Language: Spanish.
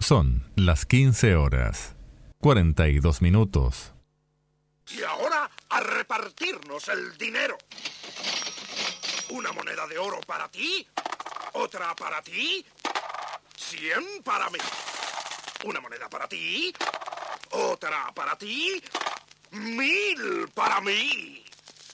Son las 15 horas, 42 minutos. Y ahora a repartirnos el dinero. Una moneda de oro para ti, otra para ti, 100 para mí. Una moneda para ti, otra para ti, 1000 para mí.